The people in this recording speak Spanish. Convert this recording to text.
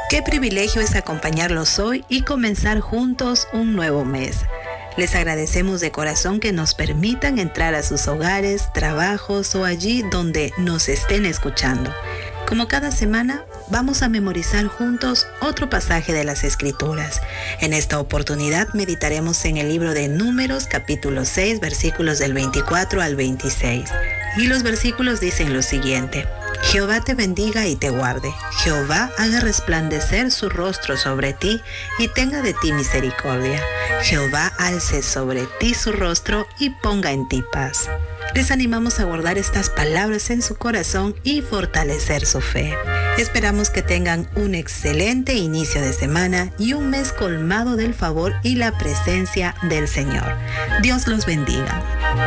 Qué privilegio es acompañarlos hoy y comenzar juntos un nuevo mes. Les agradecemos de corazón que nos permitan entrar a sus hogares, trabajos o allí donde nos estén escuchando. Como cada semana, vamos a memorizar juntos otro pasaje de las Escrituras. En esta oportunidad meditaremos en el libro de Números, capítulo 6, versículos del 24 al 26. Y los versículos dicen lo siguiente: Jehová te bendiga y te guarde. Jehová haga resplandecer su rostro sobre ti y tenga de ti misericordia. Jehová alce sobre ti su rostro y ponga en ti paz. Les animamos a guardar estas palabras en su corazón y fortalecer su fe. Esperamos que tengan un excelente inicio de semana y un mes colmado del favor y la presencia del Señor. Dios los bendiga.